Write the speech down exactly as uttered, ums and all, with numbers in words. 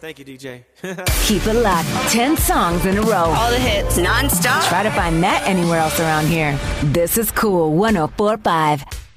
Thank you, D J. Keep it locked. Ten songs in a row. All the hits, non-stop. Try to find that anywhere else around here. This is Cool one oh four point five.